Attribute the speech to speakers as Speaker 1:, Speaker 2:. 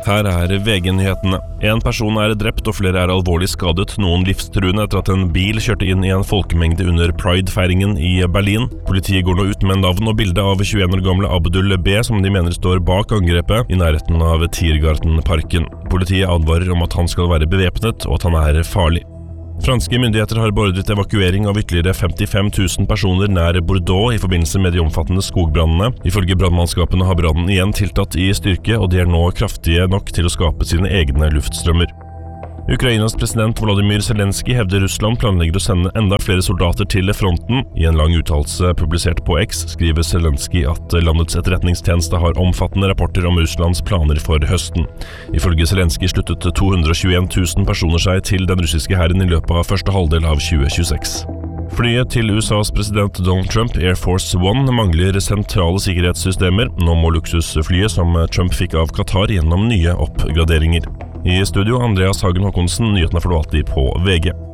Speaker 1: Her VG-nyhetene. En person drept og flere alvorlig skadet, noen livstruende etter at en bil kjørte inn I en folkemengde under Pride-feiringen I Berlin. Politiet går nå ut med navn og bilde av 21 år gamle Abdul B, som de mener står bak angrepet I nærheten av Tiergarten-parken. Politiet advarer om at han skal være bevæpnet og at han farlig. Franske myndigheter har beordret evakuering av ytterligere 55 000 personer nær Bordeaux I forbindelse med de omfattende skogbrandene. Ifølge brandmannskapene har brannen igjen tiltatt I styrke, og de nå kraftige nok til å skape sine egne luftstrømmer. Ukrainas president Volodymyr Zelensky hevder Russland planlegger å sende enda flere soldater til fronten. I en lang uttalelse publisert på X skriver Zelensky at landets etterretningstjeneste har omfattende rapporter om Russlands planer for høsten. Ifølge Zelensky sluttet 221 000 personer seg til den russiske hæren I løpet av første halvdel av 2026. Flyet til USAs president Donald Trump, Air Force One, mangler sentrale sikkerhetssystemer. Nå må luksusflyet som Trump fikk av Qatar gjennom nye oppgraderinger. I studio Andreas Hagen Håkonsen, nyhetene får du alltid på VG.